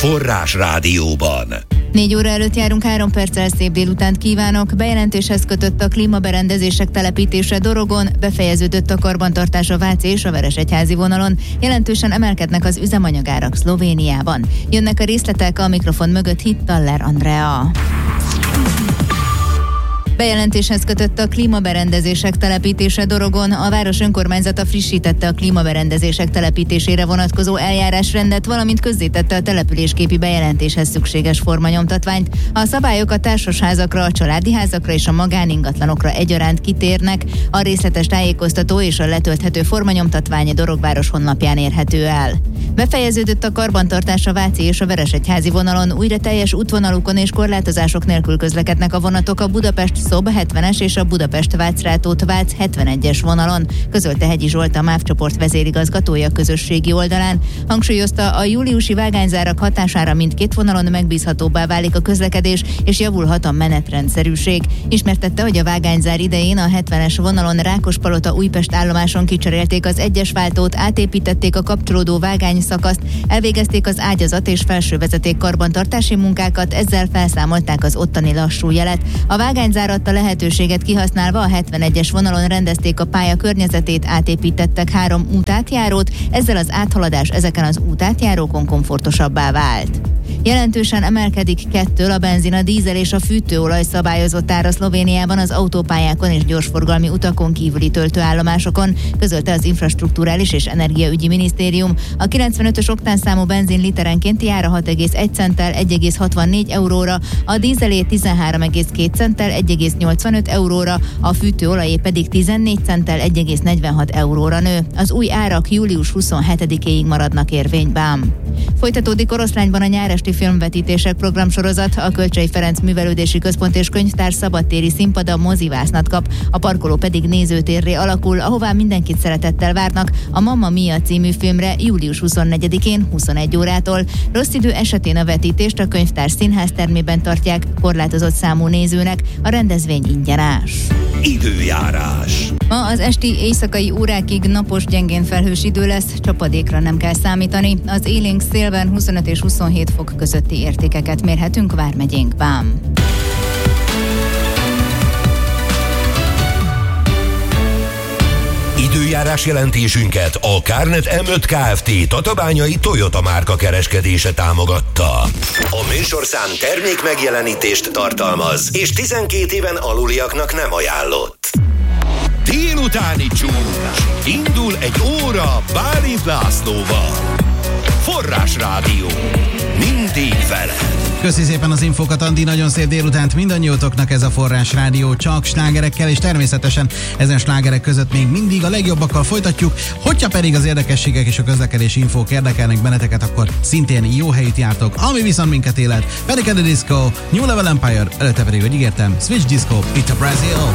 Forrás Rádióban. 4 óra előtt járunk, 3 perccel szép délutánt kívánok. Bejelentéshez kötött a klímaberendezések telepítése Dorogon, befejeződött a karbantartás a Váci és a Veresegyházi vonalon, jelentősen emelkednek az üzemanyagárak Szlovéniában. Jönnek a részletek, a mikrofon mögött Hittaller Andrea. Bejelentéshez kötött a klímaberendezések telepítése Dorogon. A város önkormányzata frissítette a klímaberendezések telepítésére vonatkozó eljárásrendet, valamint közzétette a településképi bejelentéshez szükséges formanyomtatványt. A szabályok a társasházakra, a családi házakra és a magáningatlanokra egyaránt kitérnek. A részletes tájékoztató és a letölthető formanyomtatvány Dorogváros honlapján érhető el. Befejeződött a karbantartás a Váci és a Veresegyházi vonalon, újra teljes útvonalukon és korlátozások nélkül közlekednek a vonatok a Budapest-Szob 70-es és a Budapest-Vácrátót-Vác 71-es vonalon, közölte Hegyi Zsolt, a MÁV csoport vezérigazgatója közösségi oldalán. Hangsúlyozta, a júliusi vágányzárak hatására mindkét vonalon megbízhatóbbá válik a közlekedés, és javulhat a menetrendszerűség. Ismertette, hogy a vágányzár idején a 70-es vonalon Rákospalota-Újpest állomáson kicserélték az egyes váltót, átépítették a kapcsolódó vágányszakaszt, elvégezték az ágyazat és felsővezeték karbantartási munkákat, ezzel felszámolták az ottani lassú jelet. A vágányzár adta lehetőséget kihasználva a 71-es vonalon rendezték a pálya környezetét, átépítettek 3 útátjárót, ezzel az áthaladás ezeken az útátjárókon komfortosabbá vált. Jelentősen emelkedik 2 a benzin, a dízel és a fűtőolaj szabályozott ára Szlovéniában az autópályákon és gyorsforgalmi utakon kívüli töltőállomásokon, közölte az Infrastrukturális és Energiaügyi Minisztérium. A 95-ös oktánszámú benzin literenkénti ára 6,1 centtel 1,64 euróra, a dízelé 13,2 centtel 1,85 euróra, a fűtőolajé pedig 14 centtel 1,46 euróra nő. Az új árak július 27-éig maradnak érvényben. Folytatódik Oroszlányban a nyáresti filmvetítések programsorozat, a Kölcsey Ferenc Művelődési Központ és Könyvtár szabadtéri színpada mozivásznat kap, a parkoló pedig nézőtérré alakul, ahová mindenkit szeretettel várnak a Mamma Mia című filmre július 24-én 21 órától. Rossz idő esetén a vetítést a Könyvtár színháztermében tartják korlátozott számú nézőnek, a rendezvény ingyenes. Időjárás. Ma az esti éjszakai órákig napos, gyengén felhős idő lesz, csapadékra nem kell számítani. Az élénk szélben 25 és 27 fok közötti értékeket mérhetünk vármegyénkben. Időjárás jelentésünket a Kárnet M5 Kft. Tatabányai Toyota márka kereskedése támogatta. A műsorszám termék megjelenítést tartalmaz, és 12 éven aluliaknak nem ajánlott. Délutáni csúcs. Indul egy óra Bálint Lászlóval. Forrás Rádió. Mindig vele. Köszi szépen az infókat, Andi, nagyon szép délutánt mindannyiótoknak, ez a Forrás Rádió, csak slágerekkel, és természetesen ezen slágerek között még mindig a legjobbakkal folytatjuk. Hogyha pedig az érdekességek és a közlekedési infók érdekelnek benneteket, akkor szintén jó helyütt jártok, ami viszont minket élet. Panic! At the Disco, New Level Empire, előtte pedig, hogy ígértem, Switch Disco, itt a Brazil.